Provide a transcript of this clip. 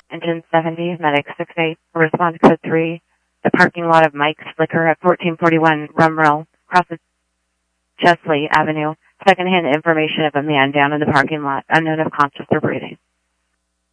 Engine 70, Medic 68, respond to code 3. The parking lot of Mike's Liquor at 1441 Rumrell, crosses Chesley Avenue. Secondhand information of a man down in the parking lot, unknown of conscious or breathing.